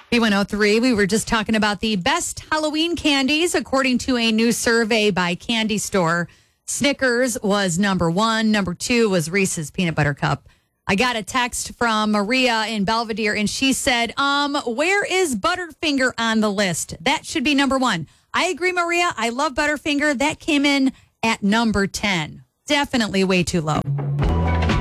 B103, we were just talking about the best Halloween candies according to a new survey by Candy Store. Snickers was number one. Number two was Reese's Peanut Butter Cup. I got a text from Maria in Belvedere, and she said, where is Butterfinger on the list? That should be number one. I agree, Maria. I love Butterfinger. That came in at number 10. Definitely way too low.